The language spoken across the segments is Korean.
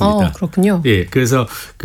있습니다. 그렇군요. 예, 그래서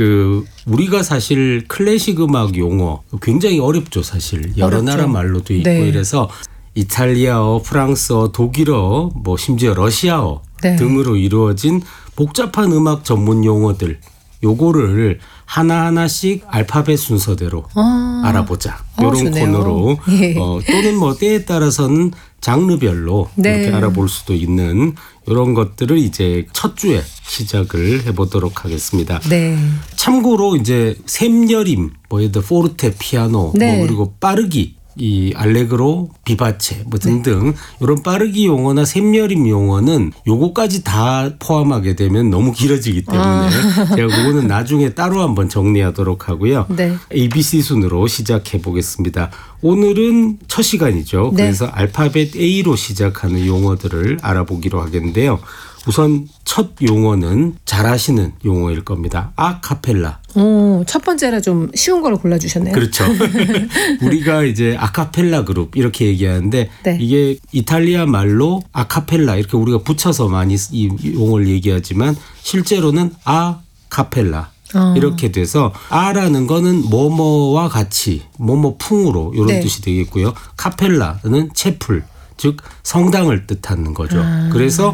우리가 사실 클래식 음악 용어 굉장히 어렵죠, 사실. 여러 어렵죠. 나라 말로 돼 있고 네. 이래서 이탈리아어, 프랑스어, 독일어, 뭐 심지어 러시아어 네. 등으로 이루어진 복잡한 음악 전문 용어들 요거를 하나하나씩 알파벳 순서대로 알아보자. 이런 좋네요. 코너로 예. 또는 뭐 때에 따라서는 장르별로 네. 이렇게 알아볼 수도 있는 이런 것들을 이제 첫 주에 시작을 해보도록 하겠습니다. 네. 참고로 이제 샘여림, 뭐 예를 들어 포르테, 피아노, 네. 뭐 그리고 빠르기, 이 알레그로, 비바체 뭐 등등 이런 빠르기 용어나 샘여림 용어는 요거까지 다 포함하게 되면 너무 길어지기 때문에 제가 그거는 나중에 따로 한번 정리하도록 하고요. 네. ABC 순으로 시작해 보겠습니다. 오늘은 첫 시간이죠. 네. 그래서 알파벳 A로 시작하는 용어들을 알아보기로 하겠는데요. 우선 첫 용어는 잘 아시는 용어일 겁니다. 아카펠라. 첫 번째라 좀 쉬운 걸 골라주셨네요. 그렇죠. 우리가 이제 아카펠라 그룹 이렇게 얘기하는데 네. 이게 이탈리아 말로 아카펠라 이렇게 우리가 붙여서 많이 이 용어를 얘기하지만 실제로는 아카펠라. 이렇게 돼서 아라는 거는 뭐뭐와 같이 뭐뭐풍으로 이런 네. 뜻이 되겠고요. 카펠라는 채플. 즉 성당을 뜻하는 거죠. 그래서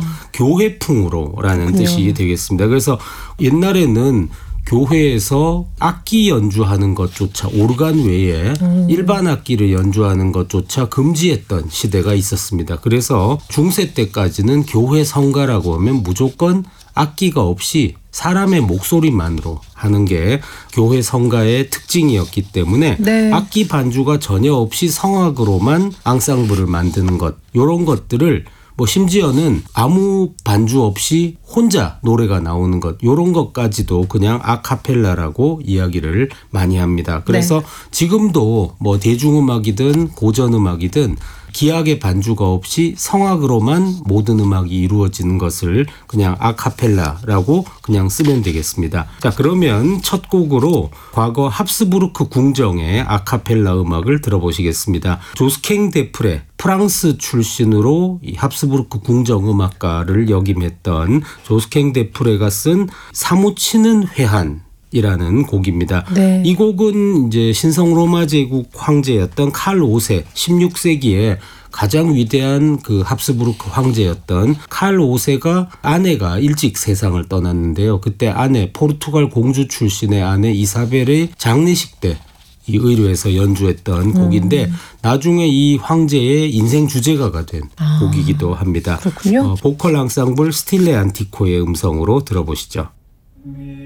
교회풍으로라는 뜻이 되겠습니다. 그래서 옛날에는 교회에서 악기 연주하는 것조차 오르간 외에 일반 악기를 연주하는 것조차 금지했던 시대가 있었습니다. 그래서 중세 때까지는 교회 성가라고 하면 무조건 악기가 없이 사람의 목소리만으로 하는 게 교회 성가의 특징이었기 때문에 네. 악기 반주가 전혀 없이 성악으로만 앙상블을 만드는 것 이런 것들을 뭐 심지어는 아무 반주 없이 혼자 노래가 나오는 것 이런 것까지도 그냥 아카펠라라고 이야기를 많이 합니다. 그래서 네. 지금도 뭐 대중음악이든 고전음악이든 기악의 반주가 없이 성악으로만 모든 음악이 이루어지는 것을 그냥 아카펠라라고 그냥 쓰면 되겠습니다. 자, 그러면 첫 곡으로 과거 합스부르크 궁정의 아카펠라 음악을 들어보시겠습니다. 조스캥 데프레 프랑스 출신으로 이 합스부르크 궁정 음악가를 역임했던 조스캥 데프레가 쓴 사무치는 회한 이라는 곡입니다. 네. 이 곡은 이제 신성 로마 제국 황제였던 칼 5세 16세기에 가장 위대한 그 합스부르크 황제였던 칼 5세가 아내가 일찍 세상을 떠났는데요. 그때 아내 포르투갈 공주 출신의 아내 이사벨의 장례식 때 이 의료에서 연주했던 곡인데 나중에 이 황제의 인생 주제가가 된 곡이기도 합니다. 그렇군요. 보컬 앙상블 스틸레 안티코의 음성으로 들어보시죠.